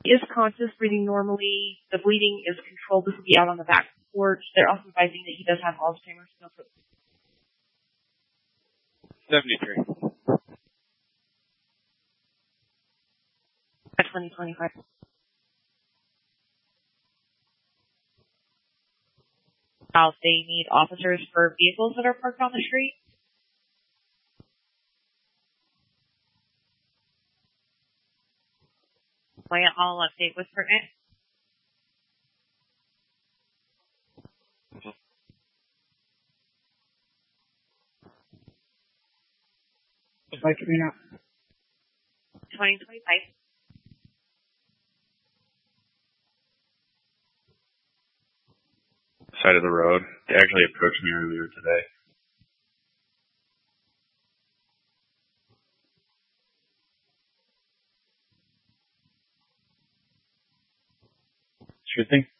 He is conscious, breathing normally. The bleeding is controlled. This will be out on the back porch. They're also advising that he does have Alzheimer's. 73. At 2025. Now, they need officers for vehicles that are parked on the street. I'll update with pertinent. Like, 2025. Side of the road. They actually approached me earlier today. Sure thing.